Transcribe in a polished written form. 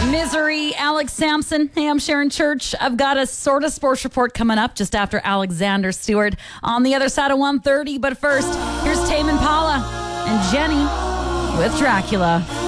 Misery, Alex Sampson. Hey, I'm Sharon Church. I've got a sort of sports report coming up just after Alexander Stewart on the other side of 1:30. But first, here's Tame Impala and Jenny with Dracula.